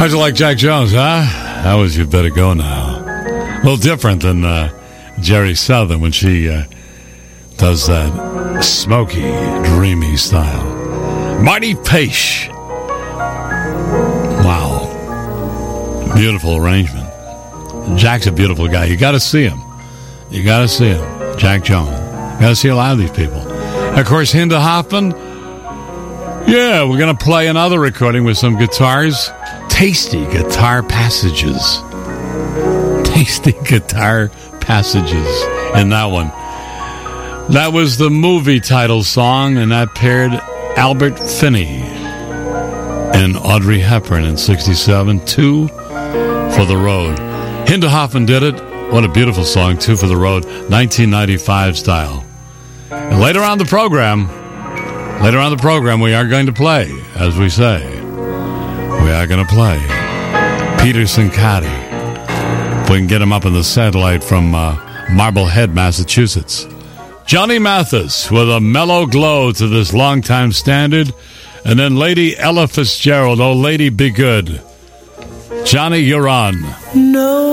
How'd you like Jack Jones, huh? That was You Better Go Now. A little different than Jerry Southern when she does that smoky, dreamy style. Marty Paish. Wow. Beautiful arrangement. Jack's a beautiful guy. You got to see him. You got to see him. Jack Jones. You got to see a lot of these people. Of course, Hinda Hoffman. Yeah, we're going to play another recording with some guitars. Tasty guitar passages. Tasty guitar passages in that one. That was the movie title song, and that paired Albert Finney and Audrey Hepburn in 67, Two for the Road. Hinda Hoffman did it. What a beautiful song, Two for the Road, 1995 style. And later on the program, we are going to play, as we say. We are going to play Peter Sincotti. If we can get him up in the satellite from Marblehead, Massachusetts. Johnny Mathis with a mellow glow to this longtime standard. And then Lady Ella Fitzgerald, Oh Lady Be Good. Johnny, you're on. No.